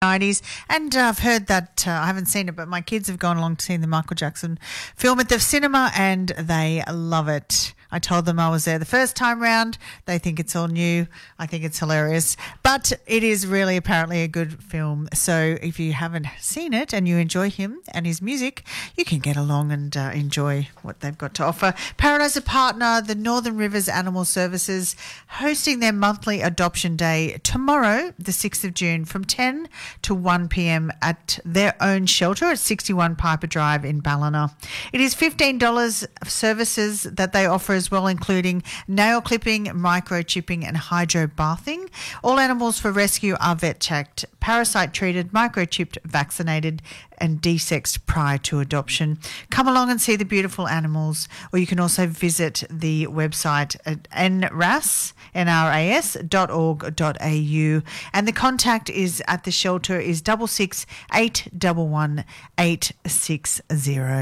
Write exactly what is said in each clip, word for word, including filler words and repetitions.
nineties. And uh, I've heard that, uh, I haven't seen it, but my kids have gone along to see the Michael Jackson film at the cinema and they love it. I told them I was there the first time round. They think it's all new. I think it's hilarious. But it is really apparently a good film. So if you haven't seen it and you enjoy him and his music, you can get along and uh, enjoy what they've got to offer. Paradise a partner, the Northern Rivers Animal Services, hosting their monthly adoption day tomorrow, the sixth of June, from ten to one p.m. at their own shelter at sixty-one Piper Drive in Ballina. It is fifteen dollars services that they offer as well, including nail clipping, microchipping and hydro bathing. All animals for rescue are vet checked, parasite treated, microchipped, vaccinated and desexed prior to adoption. Come along and see the beautiful animals, or you can also visit the website at n r a s dot org dot a u, and the contact is at the shelter is double six eight one one eight six zero.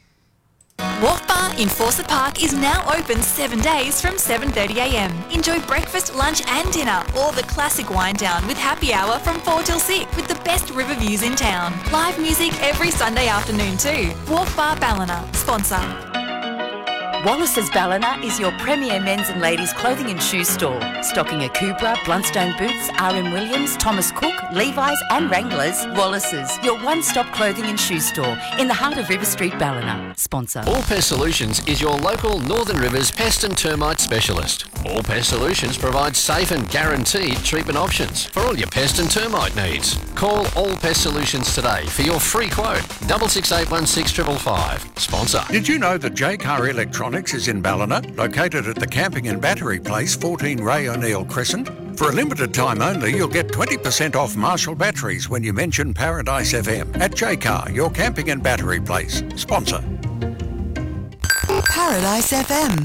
Wharf Bar in Fawcett Park is now open seven days from seven thirty a m. Enjoy breakfast, lunch and dinner, or the classic wind down with happy hour from four till six with the best river views in town. Live music every Sunday afternoon too. Wharf Bar Ballina, sponsor. Wallace's Ballina is your premier men's and ladies' clothing and shoe store, stocking Akubra, Blundstone Boots, R M Williams, Thomas Cook, Levi's and Wranglers. Wallace's, your one-stop clothing and shoe store in the heart of River Street, Ballina. Sponsor. All Pest Solutions is your local Northern Rivers pest and termite specialist. All Pest Solutions provides safe and guaranteed treatment options for all your pest and termite needs. Call All Pest Solutions today for your free quote. Double six eight one six five five five. Sponsor. Did you know that J Car Electronics is in Ballina, located at the Camping and Battery Place, fourteen Ray O'Neill Crescent? For a limited time only, you'll get twenty percent off Marshall batteries when you mention Paradise F M at J Car, your Camping and Battery Place. Sponsor. Paradise F M.